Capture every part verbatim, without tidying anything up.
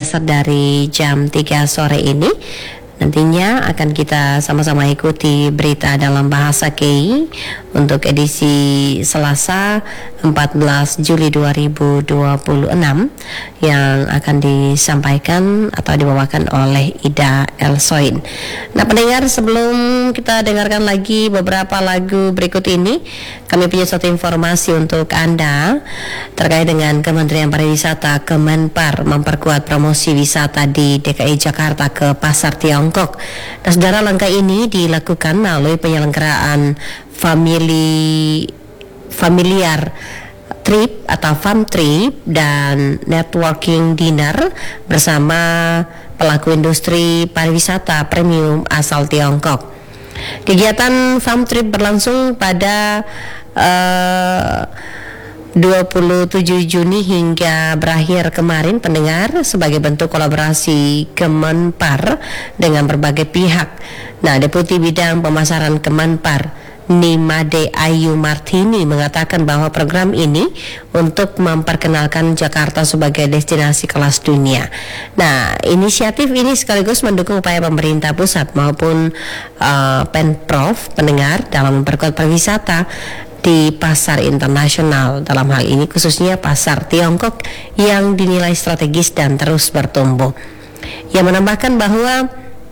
dasar dari jam tiga sore ini. Nantinya akan kita sama-sama ikuti berita dalam bahasa K I untuk edisi Selasa empat belas Juli dua ribu dua puluh enam yang akan disampaikan atau dibawakan oleh Ida Elsoin. Nah pendengar, sebelum kita dengarkan lagi beberapa lagu berikut ini, kami punya suatu informasi untuk Anda terkait dengan Kementerian Pariwisata Kemenpar memperkuat promosi wisata di D K I Jakarta ke pasar Tiongkok. Nah, saudara, langkah ini dilakukan melalui penyelenggaraan family familiar trip atau farm trip dan networking dinner bersama pelaku industri pariwisata premium asal Tiongkok. Kegiatan farm trip berlangsung pada uh, dua puluh tujuh Juni hingga berakhir kemarin, pendengar, sebagai bentuk kolaborasi Kemenpar dengan berbagai pihak. Nah, Deputi Bidang Pemasaran Kemenpar Nimade Ayu Martini mengatakan bahwa program ini untuk memperkenalkan Jakarta sebagai destinasi kelas dunia. Nah, inisiatif ini sekaligus mendukung upaya pemerintah pusat maupun uh, Pemprov, pendengar, dalam memperkuat pariwisata di pasar internasional, dalam hal ini khususnya pasar Tiongkok yang dinilai strategis dan terus bertumbuh. Ia menambahkan bahwa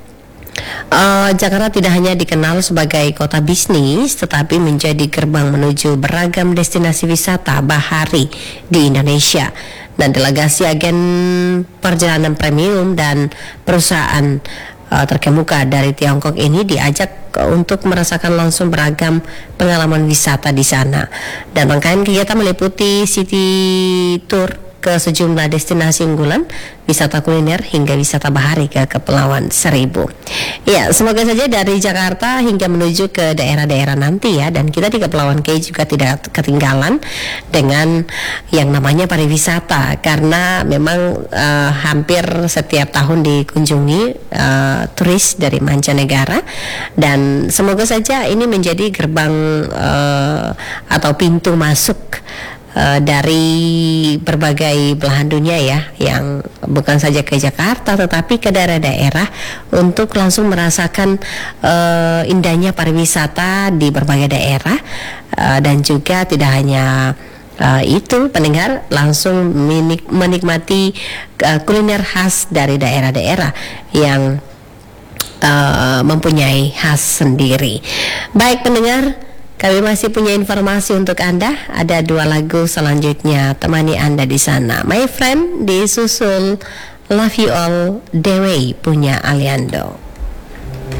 uh, Jakarta tidak hanya dikenal sebagai kota bisnis, tetapi menjadi gerbang menuju beragam destinasi wisata bahari di Indonesia. Dan delegasi agen perjalanan premium dan perusahaan Uh, terkemuka dari Tiongkok ini diajak uh, untuk merasakan langsung beragam pengalaman wisata di sana. Dan rangkaian kegiatan meliputi city tour ke sejumlah destinasi unggulan, wisata kuliner hingga wisata bahari ke Kepulauan Seribu. Ya, semoga saja dari Jakarta hingga menuju ke daerah-daerah nanti ya, dan kita di Kepulauan K juga tidak ketinggalan dengan yang namanya pariwisata, karena memang uh, hampir setiap tahun dikunjungi uh, turis dari mancanegara, dan semoga saja ini menjadi gerbang uh, atau pintu masuk Uh, dari berbagai belahan dunia ya, yang bukan saja ke Jakarta tetapi ke daerah-daerah untuk langsung merasakan uh, indahnya pariwisata di berbagai daerah, uh, dan juga tidak hanya uh, itu, pendengar, langsung menik- menikmati uh, kuliner khas dari daerah-daerah yang uh, mempunyai khas sendiri. Baik pendengar, kami masih punya informasi untuk Anda. Ada dua lagu selanjutnya temani Anda di sana. My Friend disusul Love You All The Way punya Aliando.